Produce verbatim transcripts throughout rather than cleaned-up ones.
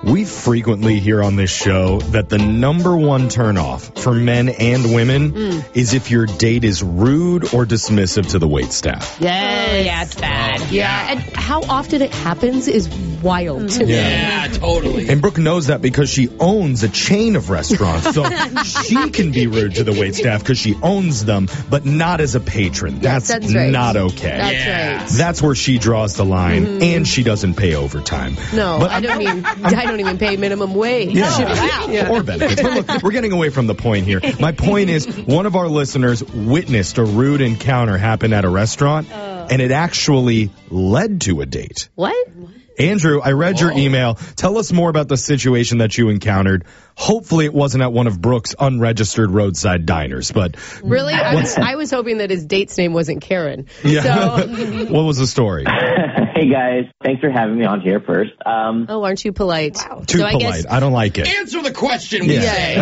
We frequently hear on this show that the number one turnoff for men and women mm. is if your date is rude or dismissive to the waitstaff. Yes. Oh, yeah, it's bad. Yeah. yeah. And how often it happens is wild to me. Yeah, yeah, totally. And Brooke knows that because she owns a chain of restaurants. So she can be rude to the waitstaff because she owns them, but not as a patron. That's, yes, that's right. not okay. That's yeah. right. That's where she draws the line, mm-hmm. and she doesn't pay overtime. No, but I don't mean I don't even pay minimum wage. Yeah. Wow. Yeah. Or benefits. But look, we're getting away from the point here. My point is, one of our listeners witnessed a rude encounter happen at a restaurant, uh. and it actually led to a date. What? Andrew, I read your email. Tell us more about the situation that you encountered. Hopefully it wasn't at one of Brooke's unregistered roadside diners, but... Really? I was, I was hoping that his date's name wasn't Karen. Yeah. So. What was the story? Hey, guys. Thanks for having me on here first. Um, oh, aren't you polite? Wow. Too so I polite. Guess, I don't like it. Answer the question, we yeah. say.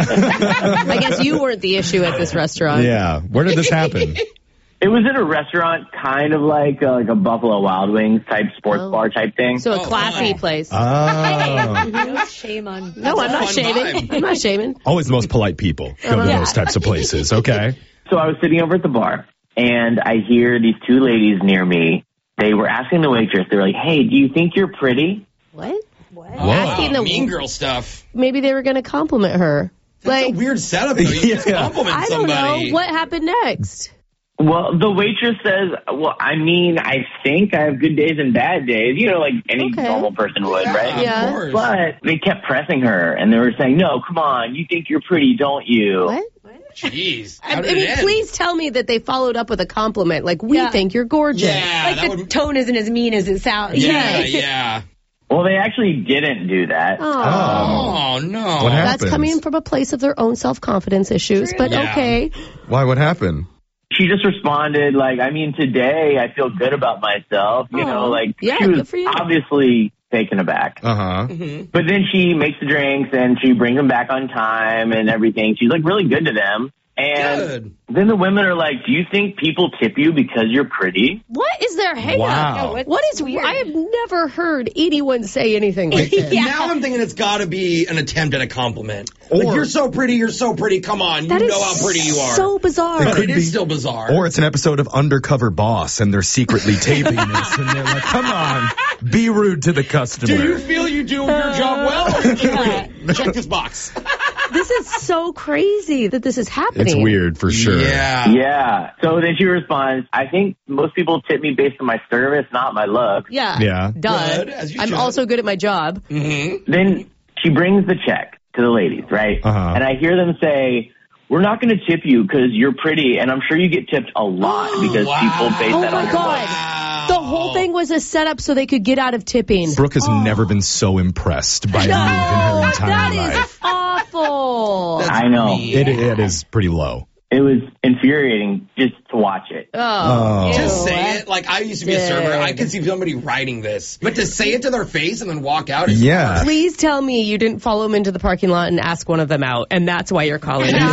I guess you weren't the issue at this restaurant. Yeah. Where did this happen? It was at a restaurant, kind of like uh, like a Buffalo Wild Wings type sports oh. bar type thing. So a classy oh. place. Oh. No shame on. No, I'm not shaming. Vibe. I'm not shaming. Always the most polite people go to yeah. those types of places. Okay. So I was sitting over at the bar, and I hear these two ladies near me. They were asking the waitress. They were like, "Hey, do you think you're pretty?" What? What? Whoa, Asking the mean girl stuff. Maybe they were going to compliment her. That's like, a weird setup, though. You Yeah. just compliment I don't somebody. know. What happened next? Well, the waitress says, well, I mean, I think I have good days and bad days, you know, like any Okay. normal person would, right? Yeah. Of course. But they kept pressing her, and they were saying, no, come on, you think you're pretty, don't you? What? Jeez. I, How I did it mean, end? please tell me that they followed up with a compliment. Like, we Yeah. think you're gorgeous. Yeah, Like that the would... tone isn't as mean as it sounds. Yeah, yeah. Well, they actually didn't do that. Oh. Oh, no. What happened? That's coming from a place of their own self-confidence issues, True. but Yeah. okay. Why? What happened? She just responded like, I mean, today I feel good about myself. You Oh, know, like yeah, she was good for you. obviously taken aback. Uh-huh. Mm-hmm. But then she makes the drinks and she brings them back on time and everything. She's like really good to them. And Good. then the women are like, do you think people tip you because you're pretty? What is their hang Wow. up? What is weird? I have never heard anyone say anything like this. Now I'm thinking it's got to be an attempt at a compliment. Or- like, you're so pretty, you're so pretty. Come on, That you is know how pretty you are. so bizarre. It But could it is be. still bizarre. Or it's an episode of Undercover Boss, and they're secretly taping this, and they're like, come on, be rude to the customer. do you feel you do your job well? Or you do it? Check this box. This is so crazy that this is happening. It's weird, for sure. Yeah. Yeah. So then she responds, I think most people tip me based on my service, not my look. Yeah. Yeah. Duh. Good, as you I'm should. also good at my job. Mm-hmm. Then she brings the check to the ladies, right? Uh-huh. And I hear them say, we're not going to tip you because you're pretty. And I'm sure you get tipped a lot because Wow. people base Oh that my on your God. look. Wow. The whole thing was a setup so they could get out of tipping. Brooke has never been so impressed by a move in her entire that life. is awful. That's I know. mean. It, it is pretty low. It was infuriating just to watch it. Oh. Just Ew. say it. Like, I used to be a server. I could see somebody writing this. But to say it to their face and then walk out is Yeah. Please tell me you didn't follow them into the parking lot and ask one of them out, and that's why you're calling it.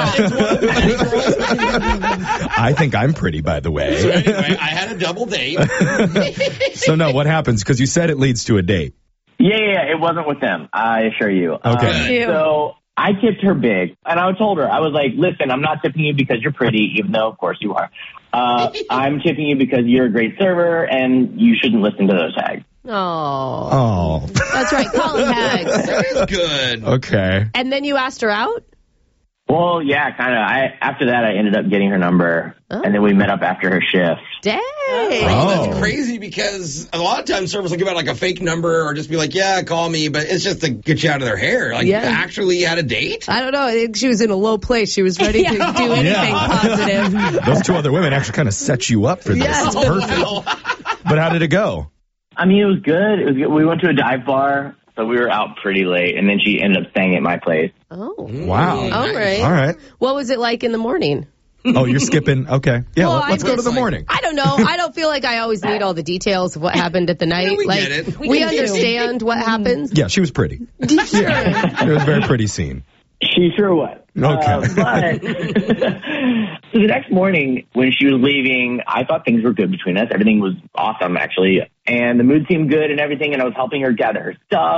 I think I'm pretty, by the So way. anyway, I had a double date. So, no, what happens? Because you said it leads to a date. Yeah, yeah, it wasn't with them, I assure you. Okay. Um, so I tipped her big, and I told her, I was like, listen, I'm not tipping you because you're pretty, even though, of course, you are. Uh, I'm tipping you because you're a great server, and you shouldn't listen to those tags. Oh. Oh. That's right. Call them hags. That is good. Okay. And then you asked her out? Well, yeah, kind of. I After that, I ended up getting her number, Oh. and then we met up after her shift. Dang. Oh, that's Oh. crazy because a lot of times servers will give out like a fake number or just be like, yeah, call me, but it's just to get you out of their hair. Like, Yeah. you actually had a date? I don't know. I think she was in a low place. She was ready to do anything Yeah. positive. Those two other women actually kind of set you up for this. Yeah. It's Oh, perfect. wow. But how did it go? I mean, it was good. It was good. We went to a dive bar, so we were out pretty late, and then she ended up staying at my place. Oh. Wow. All right. All right. What was it like in the morning? Oh, you're skipping. Okay. Yeah, Well, let, let's I go to just the like- morning. I don't know. I don't feel like I always need all the details of what happened at the night. we like get it. we, We can do. understand what happens. Yeah, she was pretty. Sure. It was a very pretty scene. She sure was. Okay. Uh, but so the next morning when she was leaving, I thought things were good between us. Everything was awesome, actually. And the mood seemed good and everything. And I was helping her gather her stuff.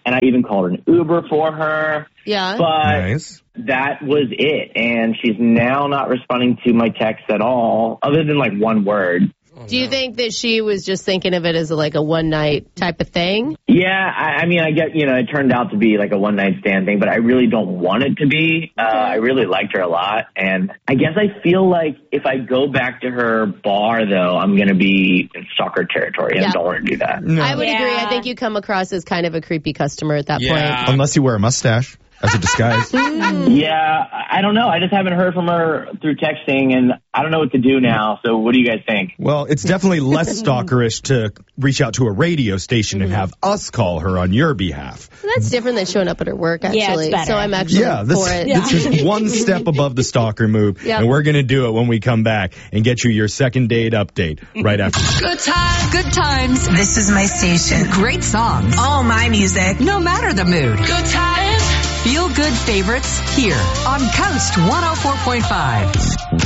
and I even called an Uber for her. Yeah. But Nice. that was it. And she's now not responding to my texts at all, other than like one word. Do you think that she was just thinking of it as like a one night type of thing? Yeah, I, I mean, I get, you know, it turned out to be like a one night stand thing, but I really don't want it to be. Uh, I really liked her a lot. And I guess I feel like if I go back to her bar, though, I'm going to be in stalker territory, and Yeah. I don't want to do that. No. I would Yeah. agree. I think you come across as kind of a creepy customer at that Yeah. Unless you wear a mustache as a disguise. Yeah, I don't know. I just haven't heard from her through texting, and I don't know what to do now. So what do you guys think? Well, it's definitely less stalkerish to reach out to a one station and have us call her on your behalf. point. That's different than showing up at her work, actually. Yeah, it's better. So I'm actually Yeah, this, for it. this is one step above the stalker move, Yep. and we're going to do it when we come back and get you your second date update right after. Good times. Good times. This is my station. Great songs. All my music. No matter the mood. Good times. Feel good favorites here on Coast one oh four point five.